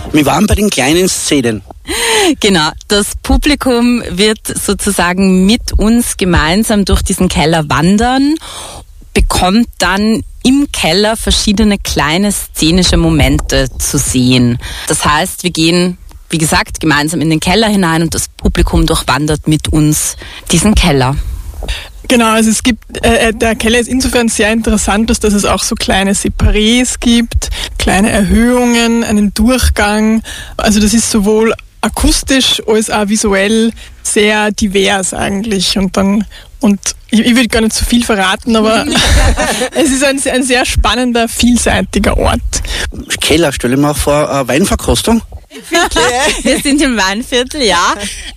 Wir waren bei den kleinen Szenen. Genau, das Publikum wird sozusagen mit uns gemeinsam durch diesen Keller wandern, bekommt dann im Keller verschiedene kleine szenische Momente zu sehen. Das heißt, wir gehen, wie gesagt, gemeinsam in den Keller hinein und das Publikum durchwandert mit uns diesen Keller. Genau, also es gibt, der Keller ist insofern sehr interessant, dass es auch so kleine Separés gibt, kleine Erhöhungen, einen Durchgang. Also das ist sowohl akustisch als auch visuell sehr divers eigentlich. Und ich will gar nicht zu viel verraten, aber es ist ein sehr spannender, vielseitiger Ort. Keller, stelle ich mir auch vor, Weinverkostung. Wir sind im Weinviertel, ja.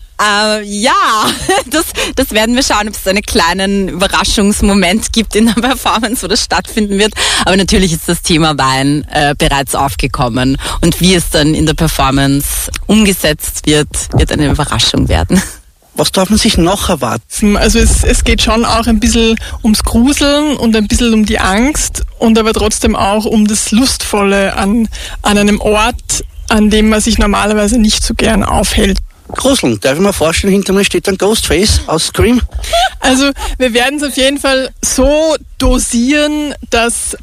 Das werden wir schauen, ob es einen kleinen Überraschungsmoment gibt in der Performance, wo das stattfinden wird. Aber natürlich ist das Thema Wein bereits aufgekommen. Und wie es dann in der Performance umgesetzt wird eine Überraschung werden. Was darf man sich noch erwarten? Also es geht schon auch ein bisschen ums Gruseln und ein bisschen um die Angst und aber trotzdem auch um das Lustvolle an einem Ort, an dem man sich normalerweise nicht so gern aufhält. Gruseln, darf ich mir vorstellen, hinter mir steht ein Ghostface aus Scream? Also wir werden es auf jeden Fall so dosieren, dass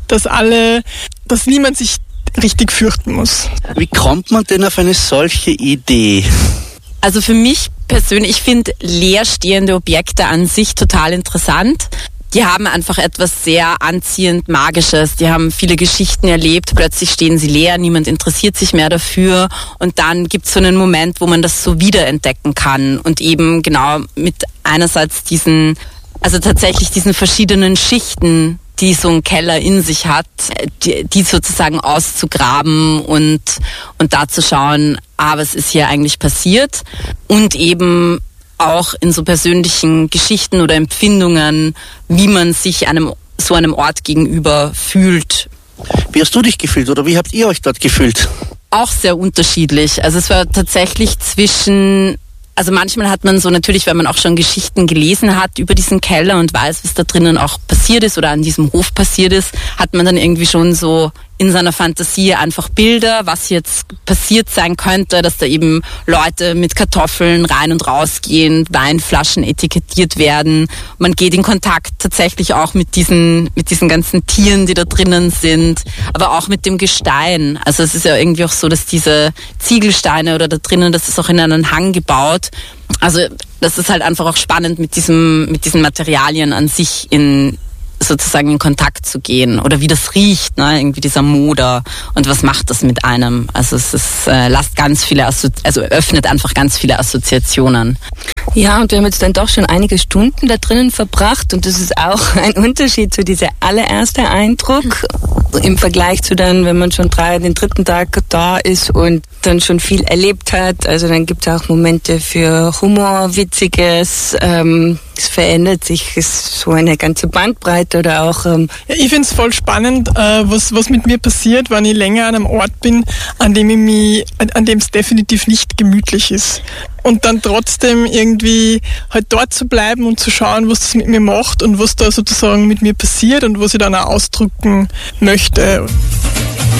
niemand sich richtig fürchten muss. Wie kommt man denn auf eine solche Idee? Also für mich persönlich, ich finde leerstehende Objekte an sich total interessant. Die haben einfach etwas sehr anziehend Magisches. Die haben viele Geschichten erlebt. Plötzlich stehen sie leer, niemand interessiert sich mehr dafür. Und dann gibt es so einen Moment, wo man das so wiederentdecken kann. Und eben genau mit einerseits diesen verschiedenen Schichten, die so ein Keller in sich hat, die sozusagen auszugraben und da zu schauen, was ist hier eigentlich passiert. Und eben auch in so persönlichen Geschichten oder Empfindungen, wie man sich so einem Ort gegenüber fühlt. Wie hast du dich gefühlt oder wie habt ihr euch dort gefühlt? Auch sehr unterschiedlich. Also es war tatsächlich also manchmal hat man so natürlich, wenn man auch schon Geschichten gelesen hat über diesen Keller und weiß, was da drinnen auch passiert ist oder an diesem Hof passiert ist, hat man dann irgendwie schon so in seiner Fantasie einfach Bilder, was jetzt passiert sein könnte, dass da eben Leute mit Kartoffeln rein und raus gehen, Weinflaschen etikettiert werden. Man geht in Kontakt tatsächlich auch mit diesen ganzen Tieren, die da drinnen sind, aber auch mit dem Gestein. Also es ist ja irgendwie auch so, dass diese Ziegelsteine oder da drinnen, das ist auch in einen Hang gebaut. Also das ist halt einfach auch spannend, mit diesen Materialien an sich sozusagen in Kontakt zu gehen oder wie das riecht, ne? Irgendwie dieser Moder und was macht das mit einem? Also es ist, öffnet einfach ganz viele Assoziationen. Ja, und wir haben jetzt dann doch schon einige Stunden da drinnen verbracht und das ist auch ein Unterschied zu dieser allererste Eindruck im Vergleich zu dann, wenn man schon den dritten Tag da ist und dann schon viel erlebt hat. Also dann gibt es auch Momente für Humor, Witziges, es verändert sich, ist so eine ganze Bandbreite oder auch... Ich finde es voll spannend, was mit mir passiert, wenn ich länger an einem Ort bin, an dem es definitiv nicht gemütlich ist. Und dann trotzdem irgendwie halt dort zu bleiben und zu schauen, was das mit mir macht und was da sozusagen mit mir passiert und was ich dann auch ausdrücken möchte.